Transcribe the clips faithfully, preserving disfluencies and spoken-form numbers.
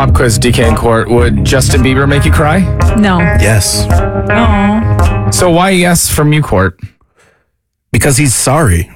pop quiz, D K and Court. Would Justin Bieber make you cry? No. Yes. Oh. So why yes from you, Court? Because he's sorry.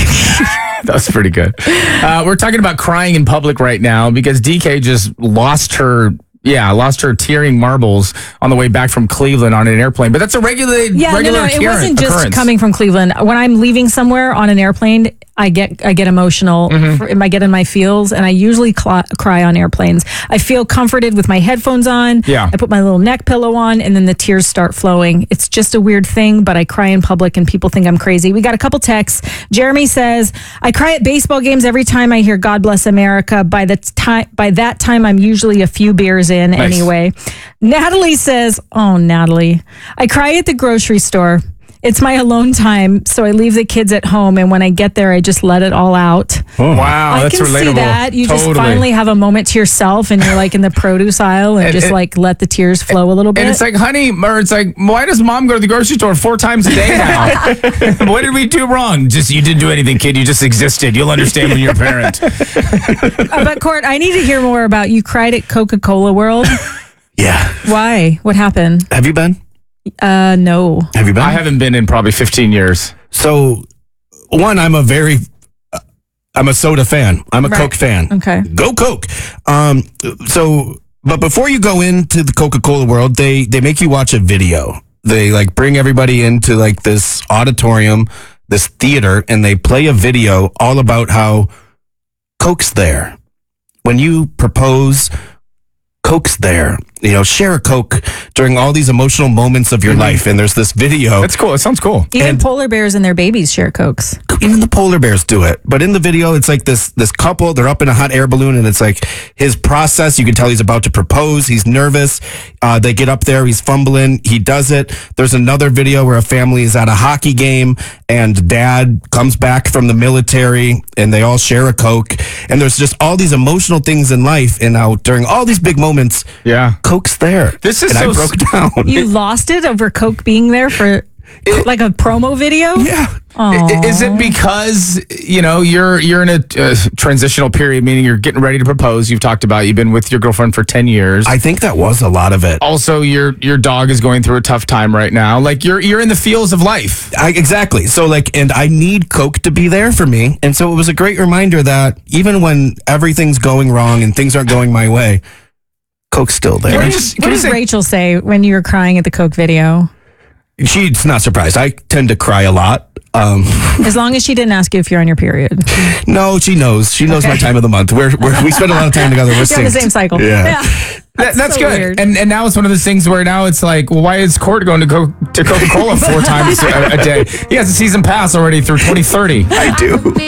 That was pretty good. Uh, we're talking about crying in public right now because D K just lost her, yeah, lost her tearing marbles on the way back from Cleveland on an airplane. But that's a regular, Yeah, regular no, no, it occurrence- wasn't just occurrence. coming from Cleveland. When I'm leaving somewhere on an airplane, I get I get emotional. Mm-hmm. I get in my feels, and I usually cl- cry on airplanes. I feel comforted with my headphones on. Yeah. I put my little neck pillow on, and then the tears start flowing. It's just a weird thing, but I cry in public, and people think I'm crazy. We got a couple texts. Jeremy says, "I cry at baseball games every time I hear God Bless America. By the time by that time, I'm usually a few beers in Nice. anyway." Natalie says, "Oh, Natalie, I cry at the grocery store. It's my alone time, so I leave the kids at home, and when I get there, I just let it all out." Oh, wow, I that's can relatable. see that. You Totally. just finally have a moment to yourself, and you're like in the produce aisle, and, And- just and- like let the tears flow a little bit. And it's like, honey, or it's like, why does mom go to the grocery store four times a day now? What did we do wrong? Just you didn't do anything, kid. You just existed. You'll understand when you're a parent. Uh, but Court, I need to hear more about you cried at Coca-Cola World. Yeah. Why? What happened? Have you been? Uh, no. Have you been? I haven't been in probably fifteen years. So, one, I'm a very, uh, I'm a soda fan. I'm a Right. Coke fan. Okay. Go Coke. Um, so, but before you go into the Coca-Cola world, they they make you watch a video. They like bring everybody into like this auditorium, this theater, and they play a video all about how Coke's there. When you propose, Coke's there. You know, share a Coke during all these emotional moments of your life. And there's this video. That's cool. It sounds cool. Even And- polar bears and their babies share Cokes. Even the polar bears do it. But in the video, it's like this this couple, they're up in a hot air balloon, and it's like his process. You can tell he's about to propose. He's nervous. Uh, they get up there. He's fumbling. He does it. There's another video where a family is at a hockey game, and dad comes back from the military, and they all share a Coke. And there's just all these emotional things in life. And now during all these big moments, Yeah. Coke's there. This is and so I broke s- down. You lost it over Coke being there for like a promo video? yeah. I- Is it because, you know, you're you're in a uh, transitional period, meaning you're getting ready to propose? You've talked about you've been with your girlfriend for ten years. I think that was a lot of it. Also, your your dog is going through a tough time right now. Like you're you're in the feels of life. I, exactly. So like, and I need Coke to be there for me. And so it was a great reminder that even when everything's going wrong and things aren't going my way, Coke's still What there. Can we did, just- what can we did say- Rachel say when you were crying at the Coke video? She's not surprised. I tend to cry a lot. Um, As long as she didn't ask you if you're on your period. no, she knows. She knows my time of the month. We're, we're, we spend a lot of time together. We're You're on the synced. same cycle. Yeah. That, that's so good. weird. And and now it's one of those things where now it's like, well, why is Court going to go to Coca-Cola four times a, a day? He has a season pass already through twenty thirty. I do.